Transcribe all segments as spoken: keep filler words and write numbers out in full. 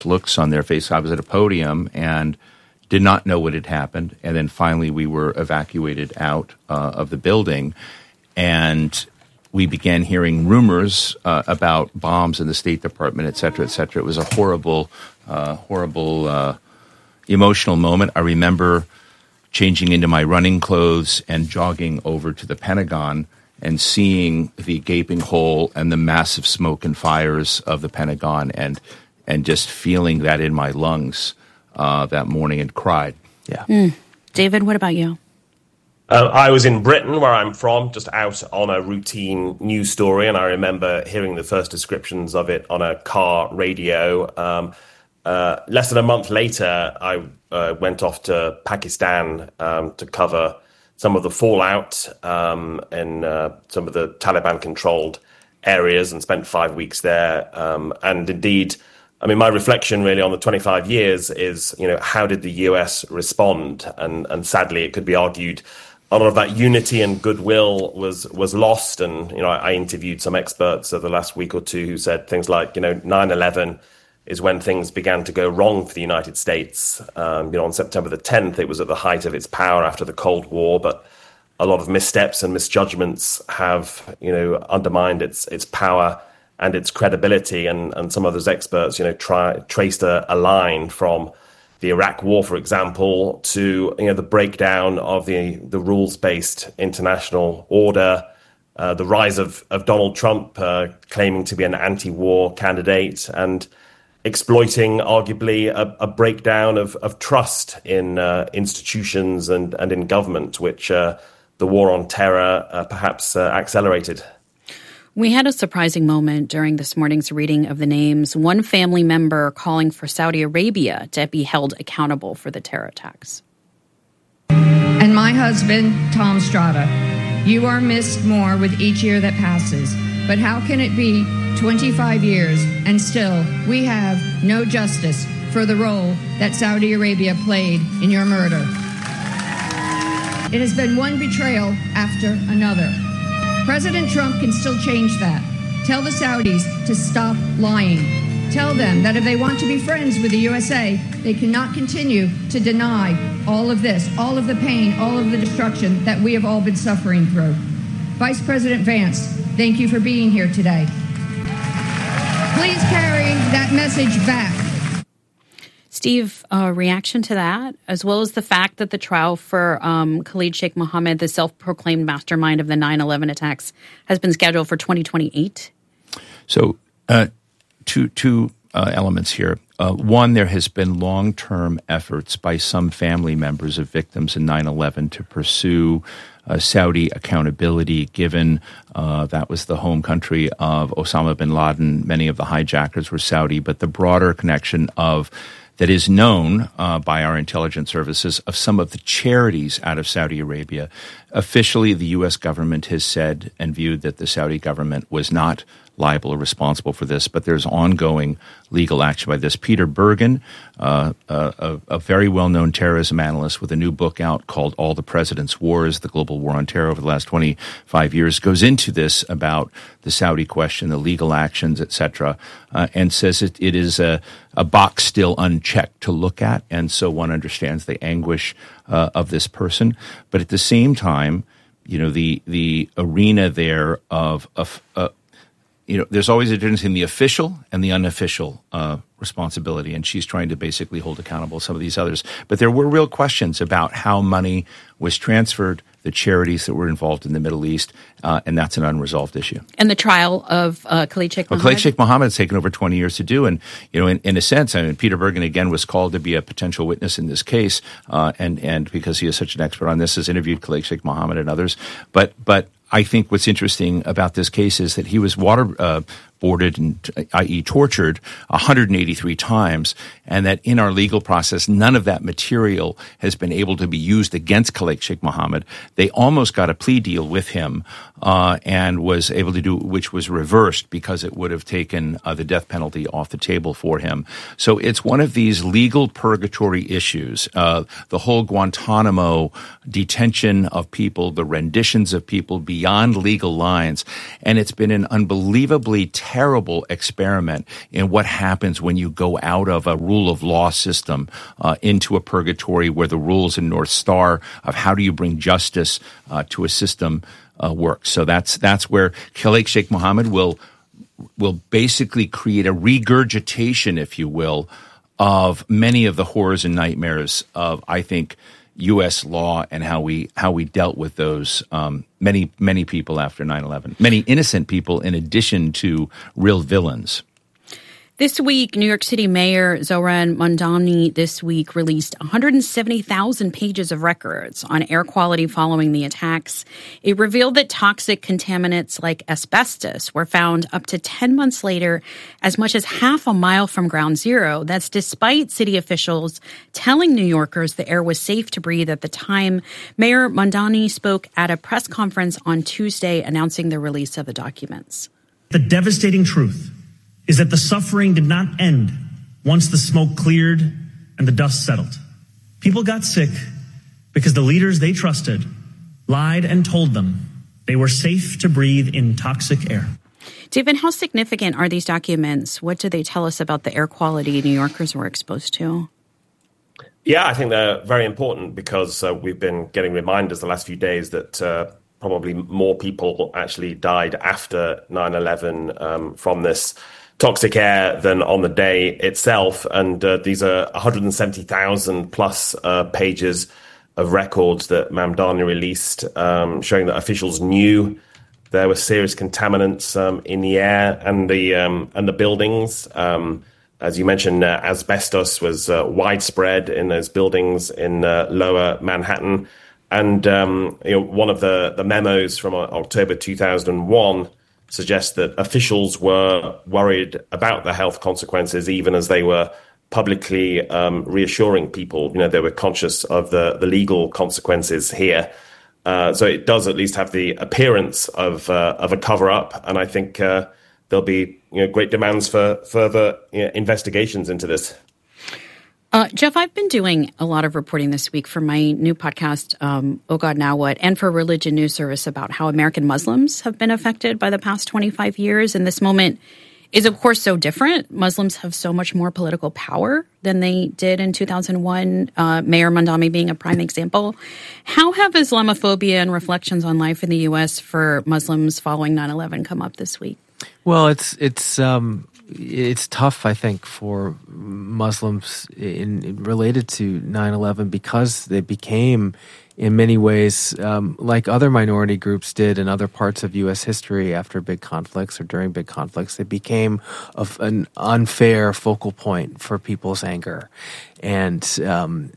looks on their face. I was at a podium and did not know what had happened. And then finally we were evacuated out uh, of the building. And we began hearing rumors uh, about bombs in the State Department, et cetera, et cetera. It was a horrible, uh, horrible, uh, emotional moment. I remember changing into my running clothes and jogging over to the Pentagon and seeing the gaping hole and the massive smoke and fires of the Pentagon and and just feeling that in my lungs uh, that morning and cried. Yeah. Mm. David, what about you? Uh, I was in Britain, where I'm from, just out on a routine news story, and I remember hearing the first descriptions of it on a car radio. Um, uh, less than a month later, I uh, went off to Pakistan um, to cover some of the fallout um, in uh, some of the Taliban-controlled areas and spent five weeks there. Um, and indeed, I mean, my reflection really on the twenty-five years is, you know, how did the U S respond? And, and sadly, it could be argued a lot of that unity and goodwill was was lost. And, you know, I, I interviewed some experts over the last week or two who said things like, you know, nine eleven is when things began to go wrong for the United States. Um, you know, on September the tenth, it was at the height of its power after the Cold War, but a lot of missteps and misjudgments have, you know, undermined its its power and its credibility. And, and some of those experts, you know, try, traced a, a line from the Iraq War, for example, to, you know, the breakdown of the, the rules-based international order, uh, the rise of, of Donald Trump uh, claiming to be an anti-war candidate, and exploiting, arguably, a, a breakdown of, of trust in uh, institutions and, and in government, which uh, the war on terror uh, perhaps uh, accelerated. We had a surprising moment during this morning's reading of the names. One family member calling for Saudi Arabia to be held accountable for the terror attacks. And my husband, Tom Strada, you are missed more with each year that passes. But how can it be twenty-five years and still we have no justice for the role that Saudi Arabia played in your murder? It has been one betrayal after another. President Trump can still change that. Tell the Saudis to stop lying. Tell them that if they want to be friends with the U S A, they cannot continue to deny all of this, all of the pain, all of the destruction that we have all been suffering through. Vice President Vance, thank you for being here today. Please carry that message back. Steve, a reaction to that, as well as the fact that the trial for um, Khalid Sheikh Mohammed, the self-proclaimed mastermind of the nine eleven attacks, has been scheduled for twenty twenty-eight? So uh, two, two uh, elements here. Uh, one, there has been long-term efforts by some family members of victims in nine eleven to pursue uh, Saudi accountability, given uh, that was the home country of Osama bin Laden. Many of the hijackers were Saudi, but the broader connection of that is known uh, by our intelligence services of some of the charities out of Saudi Arabia. Officially, the U S government has said and viewed that the Saudi government was not liable or responsible for this, but there's ongoing legal action by this. Peter Bergen, uh, a, a very well-known terrorism analyst with a new book out called All the President's Wars, the Global War on Terror over the last twenty-five years, goes into this about the Saudi question, the legal actions, et cetera, uh, and says it, it is a, a box still unchecked to look at, and so one understands the anguish uh, of this person. But at the same time, you know, the the arena there of of uh, you know, there's always a difference in the official and the unofficial uh, responsibility, and she's trying to basically hold accountable some of these others. But there were real questions about how money was transferred, the charities that were involved in the Middle East, uh, and that's an unresolved issue. And the trial of uh, Khalid Sheikh Mohammed? Well, Khalid Sheikh Mohammed has taken over twenty years to do, and, you know, in, in a sense, I mean, Peter Bergen, again, was called to be a potential witness in this case, uh, and, and because he is such an expert on this, has interviewed Khalid Sheikh Mohammed and others. But, but I think what's interesting about this case is that he was waterboarded, uh, and that is tortured, one hundred eighty-three times, and that in our legal process, none of that material has been able to be used against Khalid Sheikh Mohammed. They almost got a plea deal with him uh, and was able to do, which was reversed because it would have taken uh, the death penalty off the table for him. So it's one of these legal purgatory issues. Uh, the whole Guantanamo detention of people, the renditions of people beyond legal lines, and it's been an unbelievably terrible experiment in what happens when you go out of a rule of law system uh, into a purgatory where the rules and North Star of how do you bring justice uh, to a system uh, work. So that's that's where Khalid Sheikh Mohammed will will basically create a regurgitation, if you will, of many of the horrors and nightmares of, I think, U S law and how we how we dealt with those um, many many people after nine eleven, many innocent people in addition to real villains. This week, New York City Mayor Zohran Mamdani this week released one hundred seventy thousand pages of records on air quality following the attacks. It revealed that toxic contaminants like asbestos were found up to ten months later, as much as half a mile from ground zero. That's despite city officials telling New Yorkers the air was safe to breathe at the time. Mayor Mamdani spoke at a press conference on Tuesday announcing the release of the documents. The devastating truth is that the suffering did not end once the smoke cleared and the dust settled. People got sick because the leaders they trusted lied and told them they were safe to breathe in toxic air. David, how significant are these documents? What do they tell us about the air quality New Yorkers were exposed to? Yeah, I think they're very important because uh, we've been getting reminders the last few days that uh, probably more people actually died after nine eleven um, from this toxic air than on the day itself. And uh, these are one hundred seventy thousand plus uh, pages of records that Mamdani released, um, showing that officials knew there were serious contaminants um, in the air and the um, and the buildings. Um, as you mentioned, uh, asbestos was uh, widespread in those buildings in uh, Lower Manhattan. And um, you know, one of the, the memos from uh, October two thousand one suggests that officials were worried about the health consequences, even as they were publicly um, reassuring people. You know, they were conscious of the, the legal consequences here. Uh, so it does at least have the appearance of uh, of a cover-up, and I think uh, there'll be you know great demands for further you know, investigations into this. Uh, Jeff, I've been doing a lot of reporting this week for my new podcast, um, Oh God, Now What, and for Religion News Service about how American Muslims have been affected by the past twenty-five years. And this moment is, of course, so different. Muslims have so much more political power than they did in two thousand one, uh, Mayor Mamdani being a prime example. How have Islamophobia and reflections on life in the U S for Muslims following nine eleven come up this week? Well, it's it's um, it's tough, I think, for Muslims in, in related to nine eleven because they became, in many ways, um, like other minority groups did in other parts of U S history after big conflicts or during big conflicts. They became a, an unfair focal point for people's anger. And um,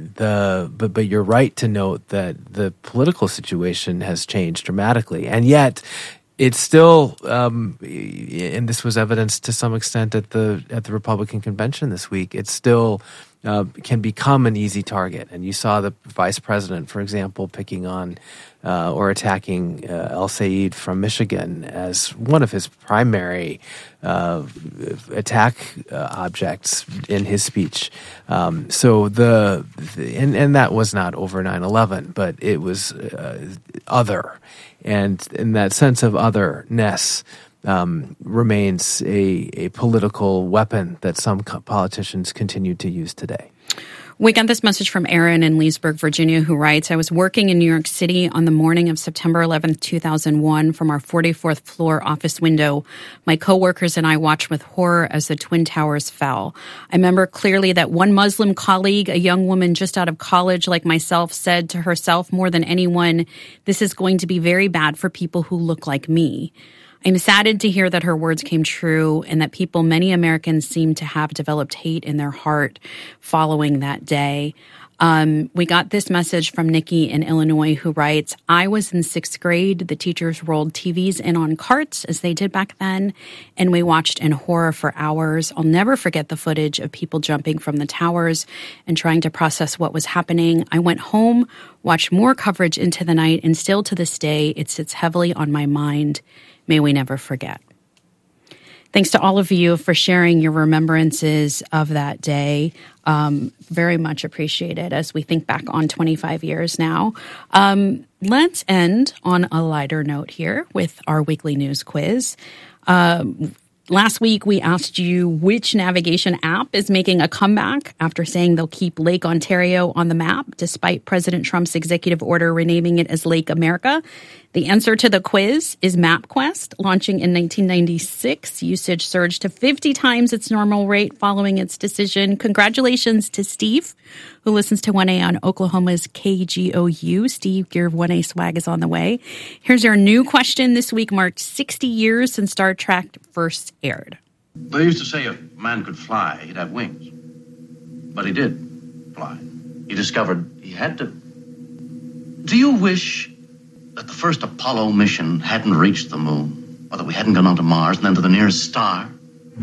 the but but you're right to note that the political situation has changed dramatically, and yet it's still, um, and this was evidenced to some extent at the at the Republican convention this week. It still uh, can become an easy target, and you saw the vice president, for example, picking on uh, or attacking uh, El Sayed from Michigan as one of his primary uh, attack uh, objects in his speech. Um, so the, the and and that was not over nine eleven, but it was uh, other. And in that sense of otherness um, remains a, a political weapon that some co- politicians continue to use today. We got this message from Aaron in Leesburg, Virginia, who writes, I was working in New York City on the morning of September eleventh, two thousand one from our forty-fourth floor office window. My coworkers and I watched with horror as the Twin Towers fell. I remember clearly that one Muslim colleague, a young woman just out of college like myself, said to herself more than anyone, this is going to be very bad for people who look like me. I'm saddened to hear that her words came true and that people, many Americans, seem to have developed hate in their heart following that day. Um, we got this message from Nikki in Illinois who writes, I was in sixth grade. The teachers rolled T Vs in on carts as they did back then, and we watched in horror for hours. I'll never forget the footage of people jumping from the towers and trying to process what was happening. I went home, watched more coverage into the night, and still to this day, it sits heavily on my mind. May we never forget. Thanks to all of you for sharing your remembrances of that day. Um, very much appreciated as we think back on twenty-five years now. Um, let's end on a lighter note here with our weekly news quiz. Um, Last week, we asked you which navigation app is making a comeback after saying they'll keep Lake Ontario on the map, despite President Trump's executive order renaming it as Lake America. The answer to the quiz is MapQuest. Launching in nineteen ninety-six, usage surged to fifty times its normal rate following its decision. Congratulations to Steve, who listens to one A on Oklahoma's K G O U. Steve, your one A swag is on the way. Here's our new question. This week marked sixty years since Star Trek first aired. They used to say if man could fly, he'd have wings. But he did fly. He discovered he had to. Do you wish that the first Apollo mission hadn't reached the moon, or that we hadn't gone on to Mars and then to the nearest star?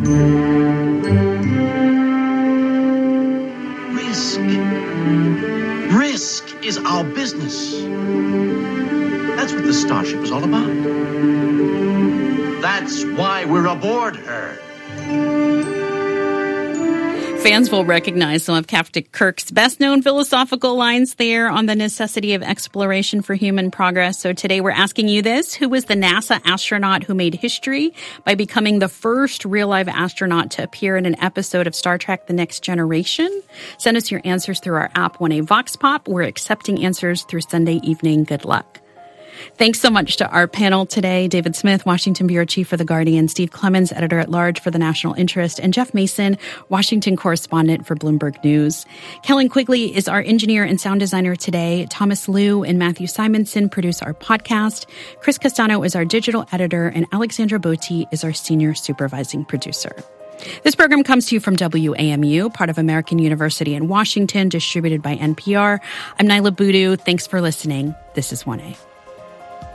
Risk. Risk is our business. That's what the Starship is all about. That's why we're aboard her. Fans will recognize some of Captain Kirk's best-known philosophical lines there on the necessity of exploration for human progress. So today we're asking you this. Who was the NASA astronaut who made history by becoming the first real-life astronaut to appear in an episode of Star Trek The Next Generation? Send us your answers through our app, one A Vox Pop. We're accepting answers through Sunday evening. Good luck. Thanks so much to our panel today. David Smith, Washington Bureau Chief for The Guardian, Steve Clemons, Editor-at-Large for The National Interest, and Jeff Mason, Washington Correspondent for Bloomberg News. Kellen Quigley is our engineer and sound designer today. Thomas Liu and Matthew Simonson produce our podcast. Chris Castano is our digital editor, and Alexandra Botti is our senior supervising producer. This program comes to you from W A M U, part of American University in Washington, distributed by N P R. I'm Nyla Boodoo. Thanks for listening. This is one A.